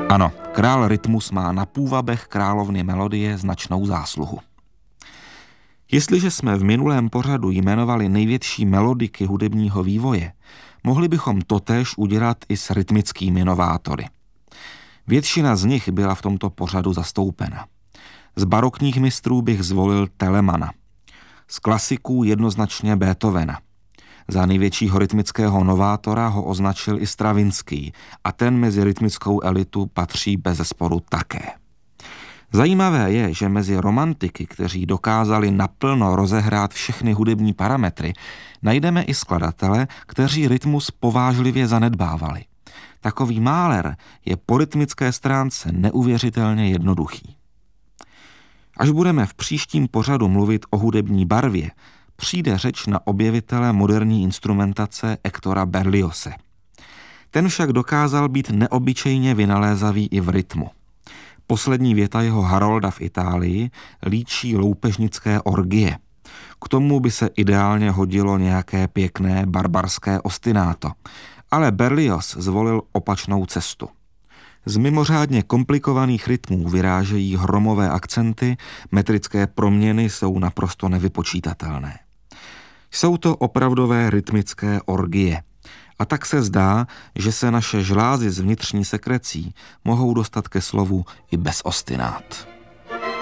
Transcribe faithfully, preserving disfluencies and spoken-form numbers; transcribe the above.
Ano, král rytmus má na půvabech královny melodie značnou zásluhu. Jestliže jsme v minulém pořadu jmenovali největší melodiky hudebního vývoje, mohli bychom totéž udělat i s rytmickými novátory. Většina z nich byla v tomto pořadu zastoupena. Z barokních mistrů bych zvolil Telemana. Z klasiků jednoznačně Beethovena. Za největšího rytmického novátora ho označil i Stravinský a ten mezi rytmickou elitu patří bezesporu také. Zajímavé je, že mezi romantiky, kteří dokázali naplno rozehrát všechny hudební parametry, najdeme i skladatele, kteří rytmus povážlivě zanedbávali. Takový Mahler je po rytmické stránce neuvěřitelně jednoduchý. Až budeme v příštím pořadu mluvit o hudební barvě, přijde řeč na objevitele moderní instrumentace Hectora Berliose. Ten však dokázal být neobyčejně vynalézavý i v rytmu. Poslední věta jeho Harolda v Itálii líčí loupežnické orgie. K tomu by se ideálně hodilo nějaké pěkné barbarské ostinato, ale Berlioz zvolil opačnou cestu. Z mimořádně komplikovaných rytmů vyrážejí hromové akcenty, metrické proměny jsou naprosto nevypočítatelné. Jsou to opravdové rytmické orgie. A tak se zdá, že se naše žlázy z vnitřní sekrecí mohou dostat ke slovu i bez ostinát.